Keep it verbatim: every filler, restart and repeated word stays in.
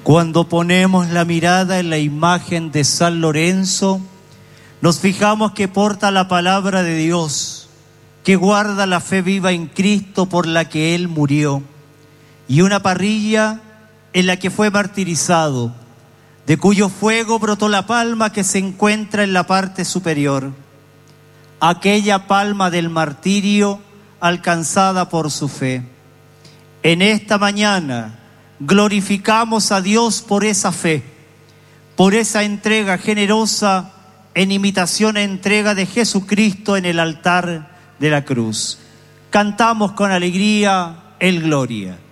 Cuando ponemos la mirada en la imagen de San Lorenzo, nos fijamos que porta la palabra de Dios, que guarda la fe viva en Cristo por la que Él murió, y una parrilla en la que fue martirizado, de cuyo fuego brotó la palma que se encuentra en la parte superior, aquella palma del martirio alcanzada por su fe. En esta mañana glorificamos a Dios por esa fe, por esa entrega generosa en imitación a entrega de Jesucristo en el altar de la cruz. Cantamos con alegría el Gloria.